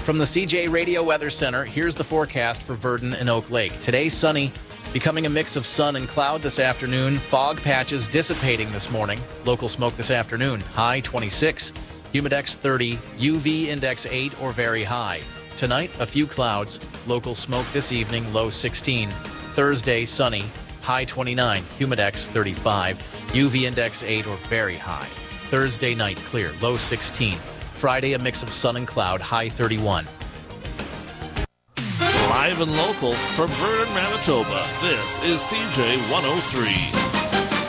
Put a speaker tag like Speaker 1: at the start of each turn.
Speaker 1: From the CJ Radio Weather Center, here's the forecast for Verdon and Oak Lake. Today, sunny, becoming a mix of sun and cloud this afternoon. Fog patches dissipating this morning. Local smoke this afternoon. High 26, humidex 30, UV index 8 or very high. Tonight, a few clouds. Local smoke this evening, low 16. Thursday, sunny, high 29, humidex 35, UV index 8 or very high. Thursday night, clear, low 16. Friday, a mix of sun and cloud, high 31.
Speaker 2: Live and local from Vernon, Manitoba, this is CJ 103.